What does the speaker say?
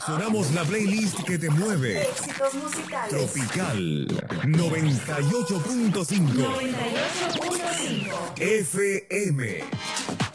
Sonamos la playlist que te mueve. Éxitos musicales. Tropical 98.5 98.5 FM.